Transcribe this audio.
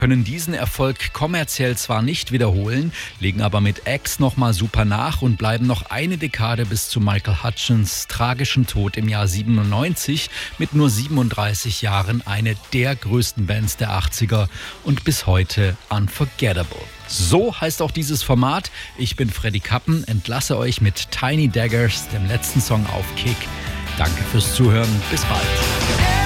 können diesen Erfolg kommerziell zwar nicht wiederholen, legen aber mit X nochmal super nach und bleiben noch eine Dekade bis zu Michael Hutchence tragischen Tod im Jahr 97 mit nur 37 Jahren eine der größten Bands der 80er und bis heute unforgettable. So heißt auch dieses Format. Ich bin Freddy Kappen, entlasse euch mit Tiny Daggers, dem letzten Song auf Kick. Danke fürs Zuhören, bis bald.